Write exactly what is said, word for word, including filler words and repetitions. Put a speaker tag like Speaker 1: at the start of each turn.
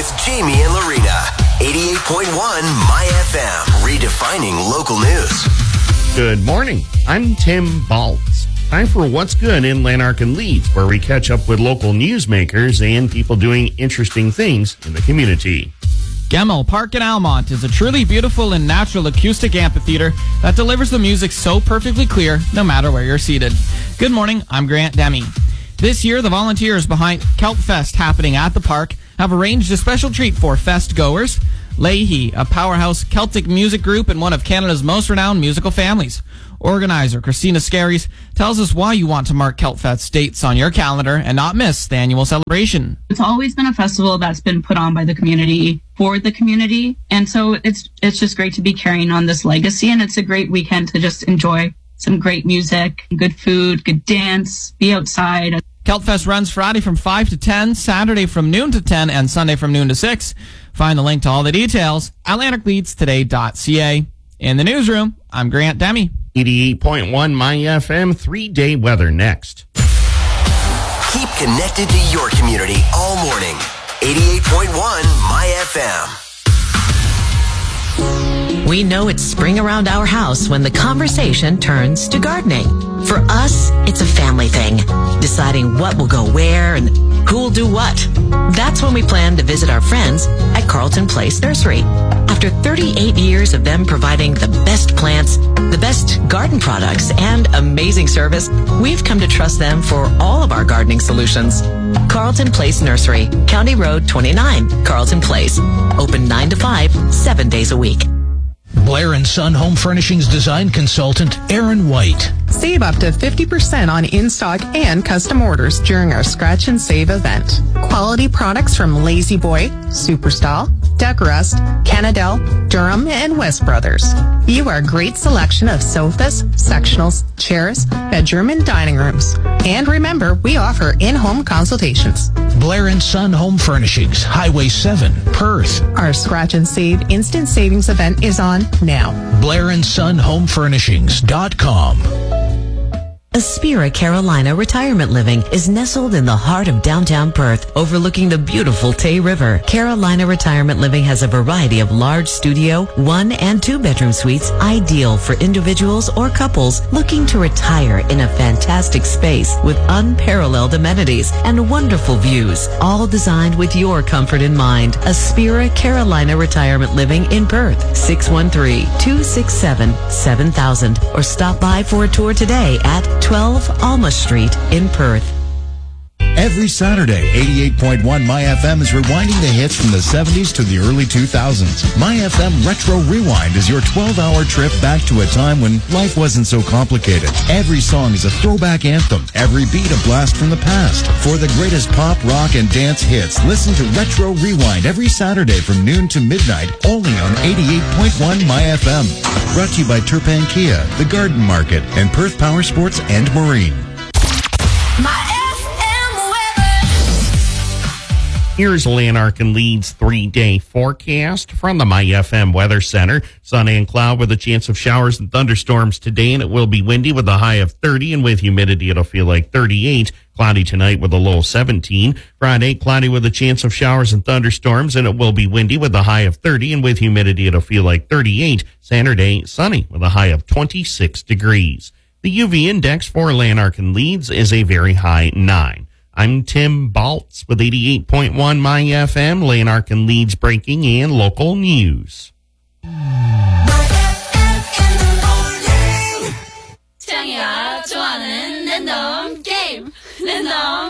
Speaker 1: with Jamie and Lorena. eighty-eight point one My F M, redefining local news.
Speaker 2: Good morning. I'm Tim Baltz. Time for What's Good in Lanark and Leeds, where we catch up with local newsmakers and people doing interesting things in the community.
Speaker 3: Gemmell Park in Almont is a truly beautiful and natural acoustic amphitheater that delivers the music so perfectly clear no matter where you're seated. Good morning, I'm Grant Demi. This year, the volunteers behind Celt Fest happening at the park have arranged a special treat for fest goers. Leahy, a powerhouse Celtic music group and one of Canada's most renowned musical families. Organizer Christina Scaries tells us why you want to mark Celt Fest dates on your calendar and not miss the annual celebration.
Speaker 4: It's always been a festival that's been put on by the community for the community. And so it's it's just great to be carrying on this legacy. And it's a great weekend to just enjoy some great music, good food, good dance, be outside.
Speaker 3: Celt Fest runs Friday from five to ten, Saturday from noon to ten, and Sunday from noon to six. Find the link to all the details at lanark leeds today dot c a. In the newsroom, I'm Grant Demi.
Speaker 2: eighty-eight point one My F M, three-day weather next.
Speaker 1: Keep connected to your community all morning. eighty-eight point one My F M.
Speaker 5: We know it's spring around our house when the conversation turns to gardening. For us, it's a family thing, deciding what will go where and who'll do what. That's when we plan to visit our friends at Carlton Place Nursery. After thirty-eight years of them providing the best plants, the best garden products, and amazing service, we've come to trust them for all of our gardening solutions. Carlton Place Nursery, County Road twenty-nine, Carlton Place. Open nine to five, seven days a week.
Speaker 6: Blair and Son Home Furnishings design consultant Aaron White.
Speaker 7: Save up to fifty percent on in-stock and custom orders during our Scratch and Save event. Quality products from Lazy Boy, Superstyle, Decorust, Canadell, Durham, and West Brothers. View our great selection of sofas, sectionals, chairs, bedroom, and dining rooms. And remember, we offer in-home consultations.
Speaker 6: Blair and Son Home Furnishings, Highway seven, Perth.
Speaker 7: Our Scratch and Save Instant Savings event is on now.
Speaker 6: Blair and Son Home Furnishings dot com.
Speaker 5: Aspira Carolina Retirement Living is nestled in the heart of downtown Perth, overlooking the beautiful Tay River. Carolina Retirement Living has a variety of large studio, one and two bedroom suites, ideal for individuals or couples looking to retire in a fantastic space with unparalleled amenities and wonderful views, all designed with your comfort in mind. Aspira Carolina Retirement Living in Perth, six one three, two six seven, seven thousand, or stop by for a tour today at twelve Alma Street in Perth.
Speaker 8: Every Saturday, eighty-eight point one My F M is rewinding the hits from the seventies to the early two thousands. My F M Retro Rewind is your twelve-hour trip back to a time when life wasn't so complicated. Every song is a throwback anthem, every beat a blast from the past. For the greatest pop, rock, and dance hits, listen to Retro Rewind every Saturday from noon to midnight, only on eighty-eight point one My F M. Brought to you by Turpan Kia, The Garden Market, and Perth Power Sports and Marine.
Speaker 1: My
Speaker 2: Here's Lanark and Leeds three-day forecast from the My F M Weather Center. Sun and cloud with a chance of showers and thunderstorms today, and it will be windy with a high of thirty, and with humidity it'll feel like thirty-eight. Cloudy tonight with a low of seventeen. Friday, cloudy with a chance of showers and thunderstorms, and it will be windy with a high of thirty, and with humidity it'll feel like thirty-eight. Saturday, sunny with a high of twenty-six degrees. The U V index for Lanark and Leeds is a very high nine. I'm Tim Baltz with eighty-eight point one My F M, Lanark and Leeds breaking and local news.
Speaker 9: 창이야 좋아하는 랜덤 게임 랜덤